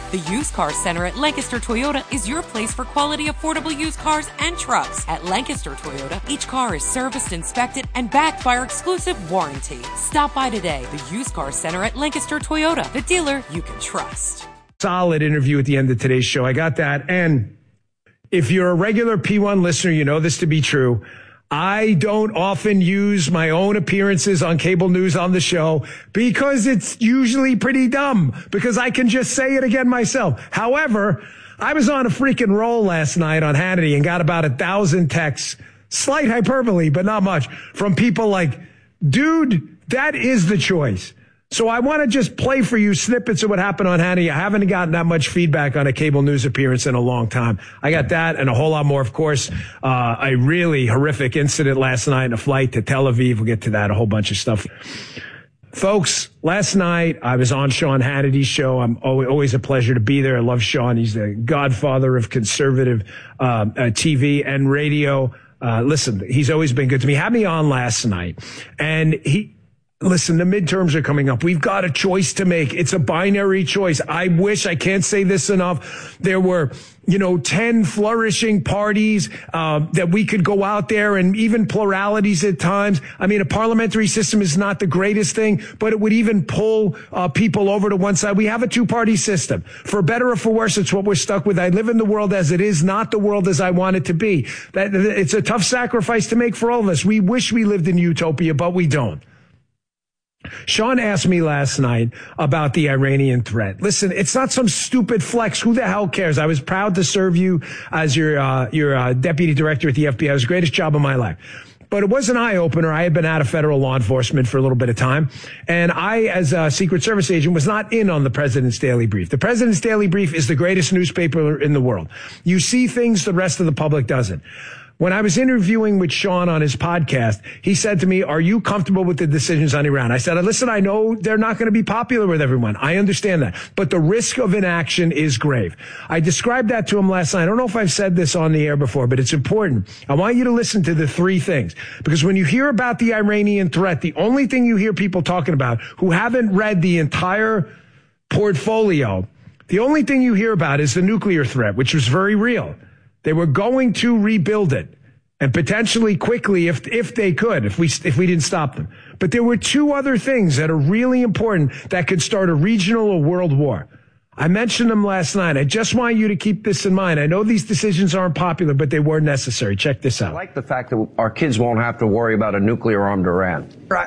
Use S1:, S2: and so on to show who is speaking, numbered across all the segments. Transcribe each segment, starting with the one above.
S1: The Used Car Center at Lancaster Toyota is your place for quality, affordable used cars and trucks. At Lancaster Toyota, each car is serviced, inspected, and backed by our exclusive warranty. Stop by today. The Used Car Center at Lancaster Toyota, the dealer you can trust.
S2: Solid interview at the end of today's show. I got that. And if you're a regular P1 listener, you know this to be true. I don't often use my own appearances on cable news on the show because it's usually pretty dumb because I can just say it again myself. However, I was on a freaking roll last night on Hannity and got about 1,000 texts, slight hyperbole, but not much, from people like, dude, that is the choice. So I want to just play for you snippets of what happened on Hannity. I haven't gotten that much feedback on a cable news appearance in a long time. I got that and a whole lot more. Of course, a really horrific incident last night in a flight to Tel Aviv. We'll get to that, a whole bunch of stuff. Folks, last night I was on Sean Hannity's show. I'm always a pleasure to be there. I love Sean. He's the godfather of conservative TV and radio. Listen, he's always been good to me. He had me on last night, and listen, the midterms are coming up. We've got a choice to make. It's a binary choice. I can't say this enough. There were, 10 flourishing parties, that we could go out there and even pluralities at times. I mean, a parliamentary system is not the greatest thing, but it would even pull, people over to one side. We have a two-party system. For better or for worse, it's what we're stuck with. I live in the world as it is, not the world as I want it to be. It's a tough sacrifice to make for all of us. We wish we lived in utopia, but we don't. Sean asked me last night about the Iranian threat. Listen, it's not some stupid flex. Who the hell cares? I was proud to serve you as your deputy director at the FBI. It was the greatest job of my life. But it was an eye-opener. I had been out of federal law enforcement for a little bit of time. And I, as a Secret Service agent, was not in on the President's Daily Brief. The President's Daily Brief is the greatest newspaper in the world. You see things the rest of the public doesn't. When I was interviewing with Sean on his podcast, he said to me, are you comfortable with the decisions on Iran? I said, listen, I know they're not going to be popular with everyone. I understand that. But the risk of inaction is grave. I described that to him last night. I don't know if I've said this on the air before, but it's important. I want you to listen to the three things. Because when you hear about the Iranian threat, the only thing you hear people talking about who haven't read the entire portfolio, the only thing you hear about is the nuclear threat, which was very real. They were going to rebuild it, and potentially quickly if they could, if we didn't stop them. But there were two other things that are really important that could start a regional or world war. I mentioned them last night. I just want you to keep this in mind. I know these decisions aren't popular, but they were necessary. Check this out.
S3: I like the fact that our kids won't have to worry about a nuclear-armed Iran.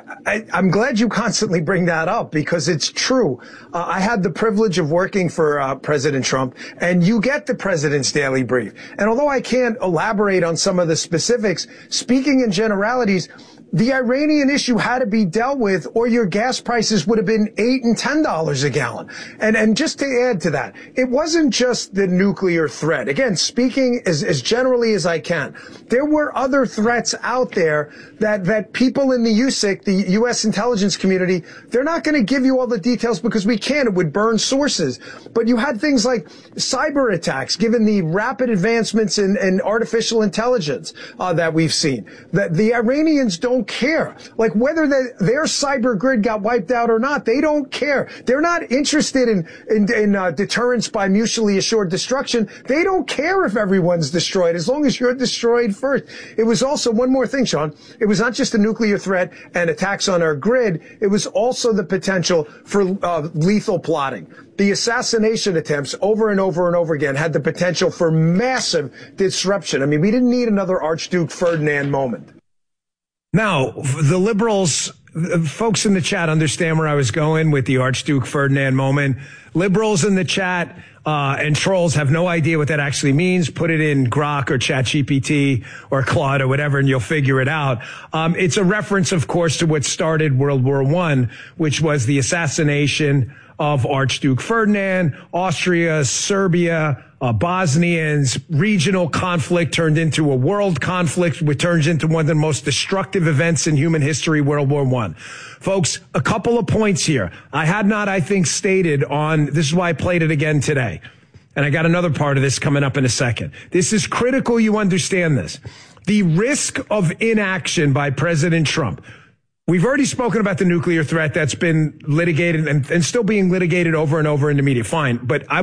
S4: I'm glad you constantly bring that up because it's true. I had the privilege of working for President Trump, and you get the President's Daily Brief. And although I can't elaborate on some of the specifics, speaking in generalities, the Iranian issue had to be dealt with or your gas prices would have been $8 and $10 a gallon. And just to add to that, it wasn't just the nuclear threat. Again, speaking as generally as I can, there were other threats out there that people in the USIC, the U.S. intelligence community, they're not going to give you all the details because we can't. It would burn sources. But you had things like cyber attacks, given the rapid advancements in artificial intelligence that we've seen. The Iranians don't care. Like whether their cyber grid got wiped out or not, they don't care. They're not interested in deterrence by mutually assured destruction. They don't care if everyone's destroyed as long as you're destroyed first. It was also one more thing, Sean. It was not just a nuclear threat and attacks on our grid. It was also the potential for lethal plotting. The assassination attempts over and over and over again had the potential for massive disruption. I mean, we didn't need another Archduke Ferdinand moment.
S2: Now, the liberals, folks in the chat understand where I was going with the Archduke Ferdinand moment. Liberals in the chat and trolls have no idea what that actually means. Put it in Grok or ChatGPT or Claude or whatever, and you'll figure it out. It's a reference, of course, to what started World War I, which was the assassination of Archduke Ferdinand. Austria, Serbia, Bosnians, regional conflict turned into a world conflict, which turns into one of the most destructive events in human history, World War I. Folks, a couple of points here. I had not, I think, stated on, this is why I played it again today. And I got another part of this coming up in a second. This is critical you understand this. The risk of inaction by President Trump. We've already spoken about the nuclear threat that's been litigated and still being litigated over and over in the media. Fine. But